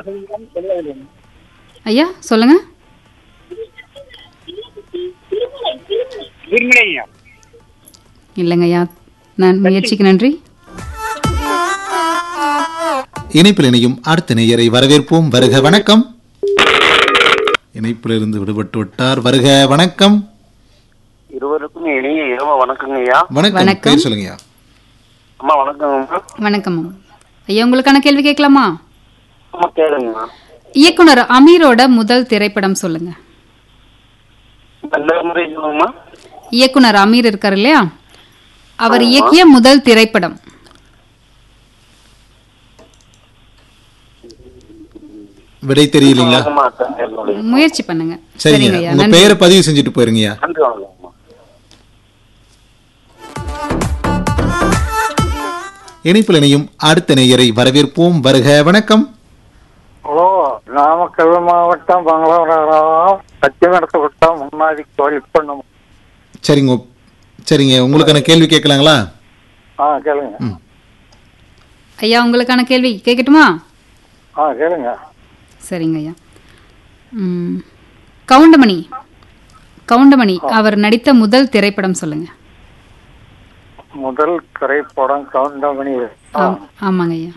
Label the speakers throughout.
Speaker 1: ஐயா சொல்லுங்க. இல்லைங்க ஐயா, நான் முயற்சிக்கு நன்றி.
Speaker 2: இணைப்பில் இணையும் அடுத்த நேயரை வரவேற்போம். வருக வணக்கம். இணைப்பிலிருந்து விடுபட்டு விட்டார். வருக வணக்கம்.
Speaker 3: இருவருக்கும் இனிய இரவு வணக்கங்க ஐயா.
Speaker 2: வணக்கம். பேர் சொல்லுங்க ஐயா.
Speaker 3: அம்மா வணக்கம்.
Speaker 1: வணக்கம் ஐயா, உங்களுக்கான கேள்வி கேட்கலாமா?
Speaker 3: கேளுங்க.
Speaker 1: இயக்குனர் அமீரோட முதல் திரைப்படம் சொல்லுங்க. இயக்குனர் அமீர் இருக்காரு இல்லையா, அவர் இயக்கிய முதல் திரைப்படம்.
Speaker 2: விடை தெரியலீங்களா?
Speaker 1: முயற்சி பண்ணுங்க.
Speaker 2: சரிங்க, உங்க பெயரை பதிவு செஞ்சுட்டு போயிருங்கய்யா. இணைப்பில் இணையும் அடுத்த நேயரை வரவேற்போம். வருக வணக்கம்.
Speaker 4: ஹலோ, நாமக்கல் மாவட்டம் பங்களாவரம் சத்தியமடத்தை விட்டா முன்னாடி கோயில் பண்ணும்.
Speaker 2: சரிங்க, உங்களுக்கான கேள்வி கேட்கலாங்களா?
Speaker 4: கேளுங்க
Speaker 1: ஐயா. உங்களுக்கான கேள்வி கேட்கட்டுமா?
Speaker 4: கேளுங்க.
Speaker 1: சரிங்க ஐயா. கவுண்டமணி அவர் நடித்த முதல் திரைப்படம் சொல்லுங்க.
Speaker 4: முதல் திரைப்படம் கவுண்டமணி.
Speaker 1: ஆமாங்க ஐயா.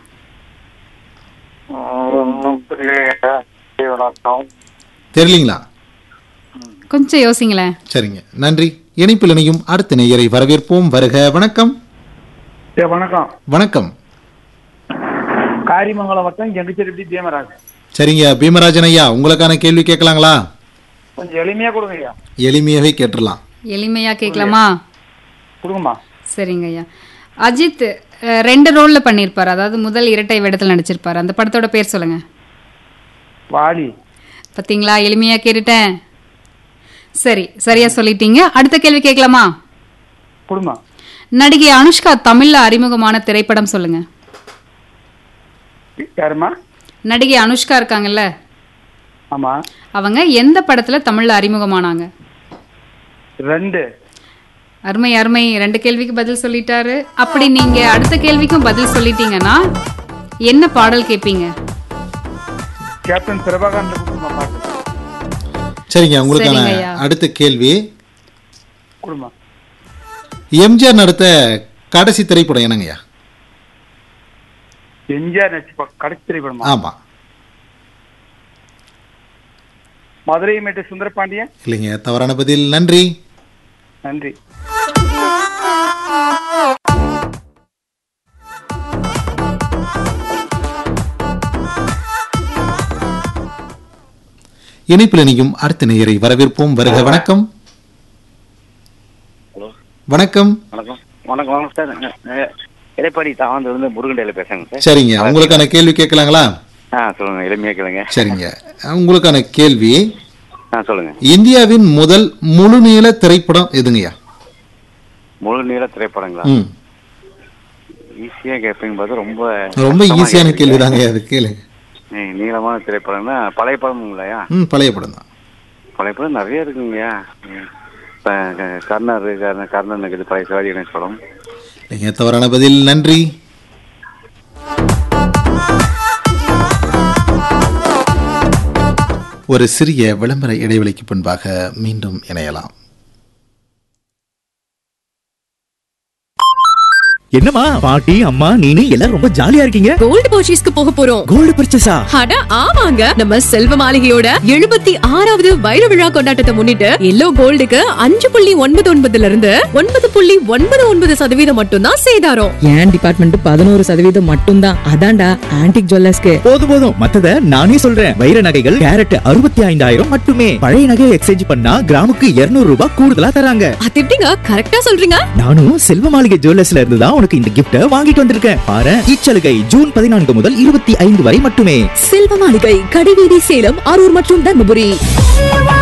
Speaker 2: தெரியலீங்களா?
Speaker 1: கொஞ்சம் யோசிங்களேன்.
Speaker 2: சரிங்க, நன்றி. இணைப்பில் இணையும் அடுத்த நேயரை வரவேற்போம். வருக வணக்கம்.
Speaker 4: வணக்கம்.
Speaker 2: வணக்கம்.
Speaker 4: காரிமங்கலம் வட்டம் ஜெங்கச்சேரி பீமராஜ்.
Speaker 2: சரிங்க பீமராஜன் ஐயா, உங்களுக்கான கேள்வி கேட்கலாங்களா?
Speaker 4: கொஞ்சம் எளிமையா கொடுங்க ஐயா.
Speaker 2: எளிமையாவே கேட்டுடலாம்.
Speaker 1: எளிமையா கேட்கலாமா?
Speaker 4: கொடுங்கம்மா. சரிங்க
Speaker 1: ஐயா. அஜித் 2 ரோல்ல பண்ணிருப்பாரு, அதாவது முதல் இரட்டை வேடத்தில் நடிச்சிருப்பாரு. அந்த படத்தோட பேர் சொல்லுங்க.
Speaker 4: வாலி.
Speaker 1: பாத்தீங்களா, எளிமையா கேட்டுட்டேன். சரி, சரியா சொல்லிட்டீங்க. அடுத்த கேள்வி கேட்கலாமா?
Speaker 4: கொடுமா.
Speaker 1: நடிகை அனுஷ்கா தமிழ்ல அறிமுகமான திரைப்படம் சொல்லுங்க.
Speaker 4: யாருமா?
Speaker 1: நடிகை அனுஷ்கா இருக்காங்கல்ல,
Speaker 4: ஆமா,
Speaker 1: அவங்க எந்த படத்துல தமிழ்ல அறிமுகமானாங்க?
Speaker 4: 2.
Speaker 1: அருமை அருமை. 2 கேள்விக்கு பதில் சொல்லிட்டாரு. அப்படி நீங்க அடுத்த கேள்விக்கும் பதில் சொல்லிட்டீங்கன்னா என்ன பாடல் கேட்பீங்க?
Speaker 4: கேப்டன் பிரபாகரன் பாட்டு.
Speaker 2: சரிங்க, உங்களுக்கான அடுத்த கேள்வி.
Speaker 4: கொடுமா.
Speaker 2: எம்ஜிஆர் நடித்த கடைசி திரைப்படம் என்னங்கய்யா?
Speaker 4: எம்ஜிஆர் நடிச்ச கடைசி திரைப்படம்?
Speaker 2: ஆமா.
Speaker 4: மதுரை மேட்டு சுந்தரபாண்டியன்.
Speaker 2: இல்லைங்க, தவறான பதில். நன்றி.
Speaker 4: நன்றி.
Speaker 2: இணைப்பில் இணையும் அடுத்த நேயரை வரவேற்போம். வருக வணக்கம். வணக்கம்.
Speaker 3: வணக்கம் சார். எடப்பாடி தாவந்திலிருந்து முருகண்டையில பேசுறேங்க.
Speaker 2: சரிங்க, உங்களுக்கான கேள்வி கேட்கலாங்களா?
Speaker 3: சொல்லுங்க, எளிமையா கேளுங்க.
Speaker 2: சரிங்க, உங்களுக்கான கேள்வி.
Speaker 3: சொல்லுங்க.
Speaker 2: இந்தியாவின் முதல் முழுநீள திரைப்படம் எதுங்கய்யா?
Speaker 3: முழுநீள திரைப்படங்களா? ஈஸியா கேட்பீங்க.
Speaker 2: ரொம்ப ஈஸியான கேள்விதாங்க அது. கேளுங்க.
Speaker 3: நீளமான திரைப்படம்னா பழைய படம் இல்லையா?
Speaker 2: பழைய படம் தான்.
Speaker 3: பழைய படம் நிறைய இருக்குங்கய்யா. இப்ப கர்ணனுக்கு பழைய சிவாஜி கணேஷ் படம்.
Speaker 2: நீங்க தவறான பதில். நன்றி. ஒரு சிறிய விளம்பர இடைவெளிக்கு பின்பாக மீண்டும் இணையலாம்.
Speaker 5: என்னம்மா பாட்டி அம்மா நீனு எல்லாரும் ரொம்ப ஜாலியா இருக்கீங்க?
Speaker 6: கோல்டு பர்ச்சேஸ்க்கு போக போறோம்.
Speaker 5: கோல்டு பர்ச்சேஸா?
Speaker 6: அட ஆமாங்க, நம்ம செல்வ மாளிகையோட 76வது வைர விழா கொண்டாட்டத்தை முன்னிட்டு எல்லோ கோல்டுக்கு 5.99 இருந்து 9.99% மட்டும் தான் சேதாரம்.
Speaker 7: என் டிபார்ட்மெண்ட் 11% மட்டும் தான். அதான்டா ஆன்டிக் ஜுவல்லர்ஸ்க்கு.
Speaker 5: போதும், மத்தத நானே சொல்றேன். வைர நகைகள் கேரட் 65,000 மட்டுமே. பழைய நகையை எக்ஸ்சேஞ்ச் பண்ணா கிராமுக்கு 200 ரூபாய் கூடுதலா தராங்க.
Speaker 6: அது எப்படிங்க கரெக்டா சொல்றீங்க?
Speaker 5: நானும் செல்வ மாளிகை ஜுவல்லர்ஸ்ல இருந்து தான் உனக்கு இந்த கிஃப்ட் வாங்கிட்டு வந்திருக்கேன். பாரு, இச்சலுகை ஜூன் 14 முதல் 25 வரை மட்டுமே.
Speaker 6: செல்வ மாளிகை, கடைவீதி, சேலம், அரூர் மற்றும் தர்மபுரி.